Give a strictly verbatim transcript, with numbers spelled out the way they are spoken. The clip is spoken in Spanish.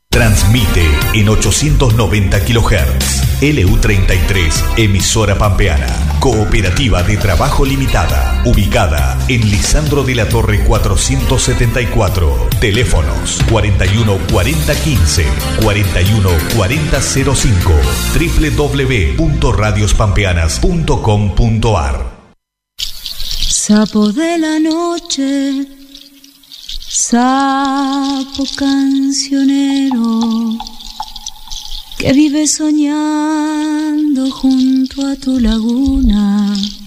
Transmite en ochocientos noventa kilohertz. L U treinta y tres, emisora pampeana. Cooperativa de Trabajo Limitada. Ubicada en Lisandro de la Torre cuatrocientos setenta y cuatro. Teléfonos cuarenta y uno cuarenta quince, cuarenta y uno cuarenta cero cinco. doble u doble u doble u punto radios pampeanas punto com punto a r. Sapo de la noche, sapo cancionero, que vive soñando junto a tu laguna.